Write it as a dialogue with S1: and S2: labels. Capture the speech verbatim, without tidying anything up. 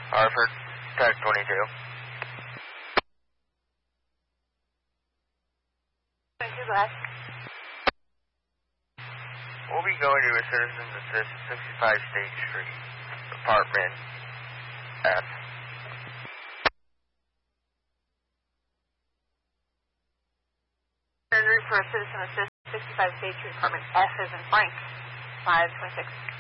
S1: Hartford, Tech twenty-two.
S2: twenty-two, go ahead.
S1: We'll be going to a Citizens Assist, sixty-five State Street, apartment F.
S2: Surgery for a Citizen Assist, sixty-five State Street, apartment F as in Frank, five twenty-six.